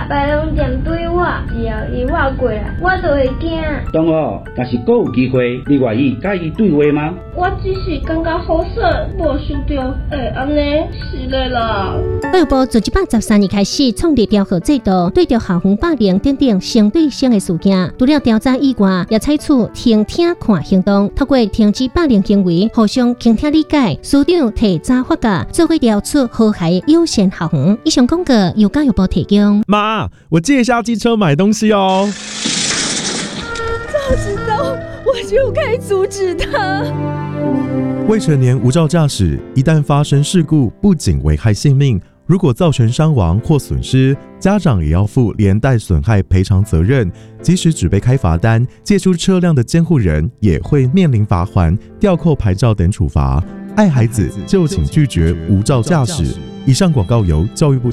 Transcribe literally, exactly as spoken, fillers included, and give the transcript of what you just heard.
别人针对我，只要伊划过来，我就会惊。 同学，但是还有机会，你愿意甲伊对话吗？ 我只是感觉好耍，无想到会安尼，是的啦。 教育部自一百十三年开始创立调核制度，对着校园霸凌等等相对性的事件，除了调查以外，也采取听听看行动，透过停止霸凌行为，互相倾听理解，师长提早发觉，做伙调出和谐友善校园。以上广告由教育部提供。 妈，我借一下机车买东西哦。 早知道我就该阻止他。 未成年无照驾驶，一旦发生事故，不仅危害性命，如果造成伤亡或损失，家长也要负连带损害赔偿责任。即使只被开罚单，借出车辆的监护人也会面临罚锾、吊扣牌照等处罚。爱孩子就请拒绝无照驾驶。以上广告由教育部